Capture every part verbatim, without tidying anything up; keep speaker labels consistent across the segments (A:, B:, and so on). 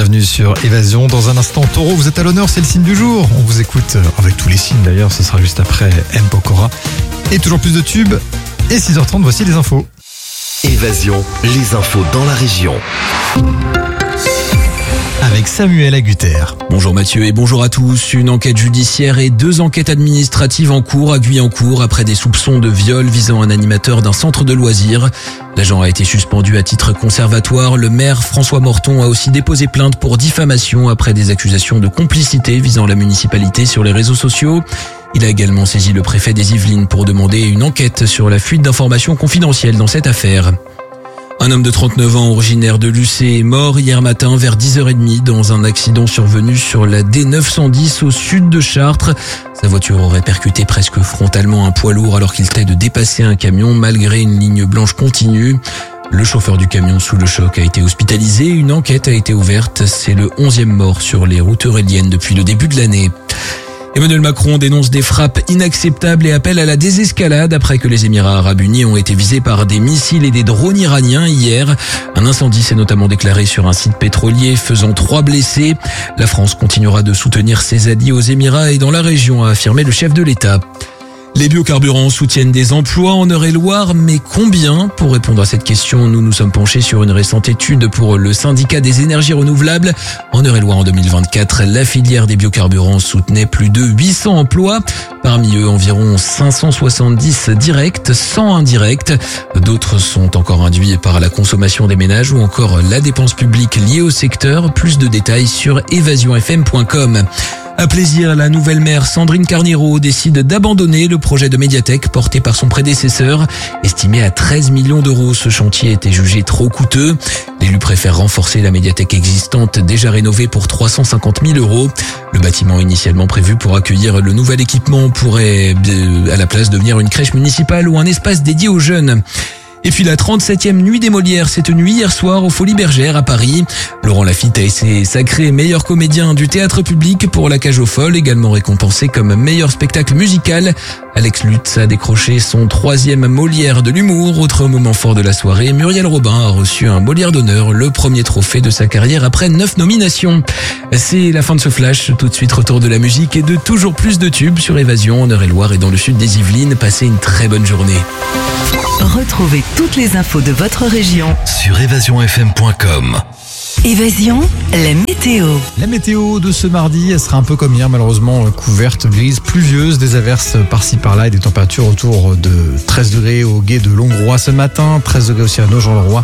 A: bienvenue sur Évasion. Dans un instant, Taureau, vous êtes à l'honneur, c'est le signe du jour. On vous écoute avec tous les signes d'ailleurs, ce sera juste après M. Pokora. Et toujours plus de tubes. Et six heures trente, voici les infos.
B: Évasion, les infos dans la région.
A: Avec Samuel Agutter.
C: Bonjour Mathieu et bonjour à tous. Une enquête judiciaire et deux enquêtes administratives en cours à Guyancourt après des soupçons de viol visant un animateur d'un centre de loisirs. L'agent a été suspendu à titre conservatoire. Le maire François Morton a aussi déposé plainte pour diffamation après des accusations de complicité visant la municipalité sur les réseaux sociaux. Il a également saisi le préfet des Yvelines pour demander une enquête sur la fuite d'informations confidentielles dans cette affaire. Un homme de trente-neuf ans originaire de Lucé est mort hier matin vers dix heures trente dans un accident survenu sur la D neuf cent dix au sud de Chartres. Sa voiture aurait percuté presque frontalement un poids lourd alors qu'il tentait de dépasser un camion malgré une ligne blanche continue. Le chauffeur du camion sous le choc a été hospitalisé. Une enquête a été ouverte. C'est le onzième mort sur les routes euréliennes depuis le début de l'année. Emmanuel Macron dénonce des frappes inacceptables et appelle à la désescalade après que les Émirats arabes unis ont été visés par des missiles et des drones iraniens hier. Un incendie s'est notamment déclaré sur un site pétrolier faisant trois blessés. La France continuera de soutenir ses alliés aux Émirats et dans la région, a affirmé le chef de l'État. Les biocarburants soutiennent des emplois en Eure-et-Loire, mais combien? Pour répondre à cette question, nous nous sommes penchés sur une récente étude pour le syndicat des énergies renouvelables. En Eure-et-Loire en deux mille vingt-quatre, la filière des biocarburants soutenait plus de huit cents emplois. Parmi eux, environ cinq cent soixante-dix directs, cent indirects. D'autres sont encore induits par la consommation des ménages ou encore la dépense publique liée au secteur. Plus de détails sur évasion f m point com. À plaisir, la nouvelle maire Sandrine Carnero décide d'abandonner le projet de médiathèque porté par son prédécesseur. Estimé à treize millions d'euros, ce chantier était jugé trop coûteux. L'élu préfère renforcer la médiathèque existante déjà rénovée pour trois cent cinquante mille euros. Le bâtiment initialement prévu pour accueillir le nouvel équipement pourrait à la place devenir une crèche municipale ou un espace dédié aux jeunes. Et puis la trente-septième nuit des Molières s'est tenue hier soir aux Folies Bergères à Paris. Laurent Lafitte a été sacré meilleur comédien du théâtre public pour La Cage aux Folles, également récompensé comme meilleur spectacle musical. Alex Lutz a décroché son troisième Molière de l'humour. Autre moment fort de la soirée, Muriel Robin a reçu un Molière d'honneur, le premier trophée de sa carrière après neuf nominations. C'est la fin de ce flash. Tout de suite, retour de la musique et de toujours plus de tubes sur Évasion en Eure-et-Loire et dans le sud des Yvelines. Passez une très bonne journée.
D: Retrouvez toutes les infos de votre région
B: Sur évasion f m point com.
D: Évasion, la météo.
A: La météo de ce mardi, elle sera un peu comme hier, malheureusement couverte, grise, pluvieuse, des averses par-ci par-là et des températures autour de treize degrés au gué de Longroy ce matin, treize degrés aussi à Nogent-le-Roi,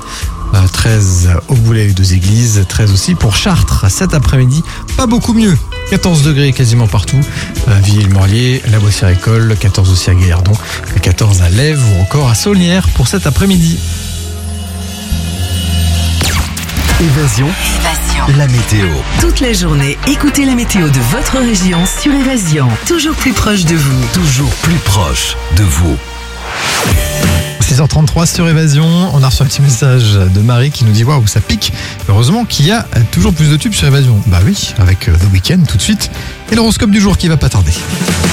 A: treize au Boulay des Deux Églises, treize aussi pour Chartres. Cet après-midi, pas beaucoup mieux. quatorze degrés quasiment partout, à Villiers-le-Morlier, la Boissière-École, quatorze aussi à Gaillardon, quatorze à Lèves ou encore à Saulnières pour cet après-midi.
B: Évasion,
D: Évasion,
B: la météo.
D: toute la journée, écoutez la météo de votre région sur Évasion. Toujours plus proche de vous.
B: Toujours plus proche de vous.
A: six heures trente-trois sur Évasion, on a reçu un petit message de Marie qui nous dit waouh, ça pique. Heureusement qu'il y a toujours plus de tubes sur Évasion. Bah oui, avec The Weeknd tout de suite et l'horoscope du jour qui va pas tarder.